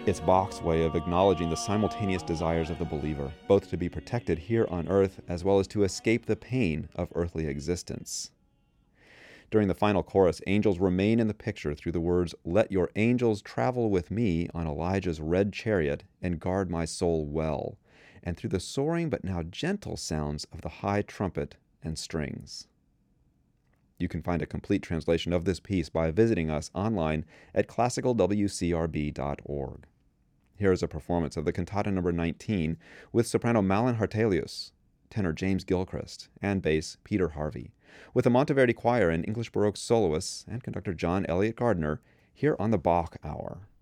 It's Bach's way of acknowledging the simultaneous desires of the believer, both to be protected here on earth as well as to escape the pain of earthly existence. During the final chorus, angels remain in the picture through the words, "Let your angels travel with me on Elijah's red chariot and guard my soul well," and through the soaring but now gentle sounds of the high trumpet and strings. You can find a complete translation of this piece by visiting us online at classicalwcrb.org. Here is a performance of the Cantata No. 19 with soprano Malin Hartelius, tenor James Gilchrist, and bass Peter Harvey, with the Monteverdi Choir and English Baroque soloists and conductor John Elliott Gardner here on the Bach Hour.